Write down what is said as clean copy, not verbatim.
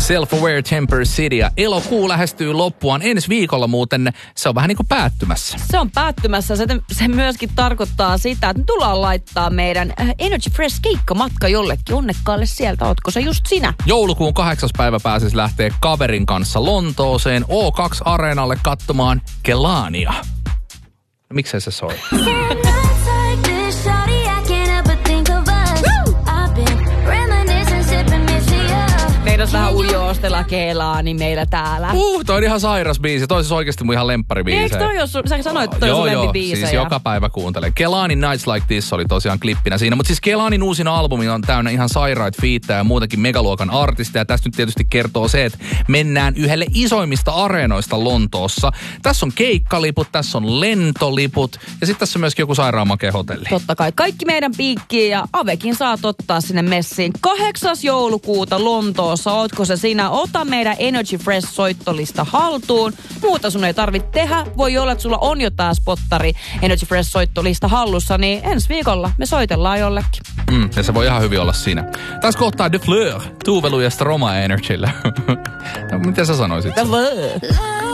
Self-Aware Temper City ja elokuu lähestyy loppuaan. Ensi viikolla muuten se on vähän niin kuin päättymässä. Se on päättymässä. Se myöskin tarkoittaa sitä, että me tullaan laittaa meidän Energy Fresh -keikkamatka jollekin onnekkaalle sieltä. Ootko se just sinä? Joulukuun 8. päivä pääsis lähteä kaverin kanssa Lontooseen O2-areenalle katsomaan Kelania. No, miksei se soi? Meidän vähän ujoostella Kelani meillä täällä. Toi on ihan sairas biisi. Toi siis oikeasti mun ihan lempparibiisi. Eikö toi ole sä sanoit, että toi on sun lempibiisejä? Siis joka päivä kuuntelen. Kelani Nights Like This oli tosiaan klippinä siinä. Mutta siis Kelanin uusin albumi on täynnä ihan sairaita fiittejä ja muutenkin megaluokan artisteja. Tästä nyt tietysti kertoo se, että mennään yhdelle isoimmista areenoista Lontoossa. Tässä on keikkaliput, tässä on lentoliput ja sitten tässä on myöskin joku sairaanmakea hotelli. Totta kai. Kaikki meidän piikkiä ja Avekin saat ottaa sinne messiin. 8. joulukuuta Lontoossa. Ootko se siinä? Ota meidän Energy Fresh -soittolista haltuun. Muuta sun ei tarvitse tehdä. Voi olla, että sulla on jo tää spottari Energy Fresh -soittolista hallussa, niin ensi viikolla me soitellaan jollekin. Ja se voi ihan hyvin olla siinä. Tässä kohtaa The Fleur, Tuuvelu ja Stroma Energyllä. Miten sä sanoisit? The Fleur.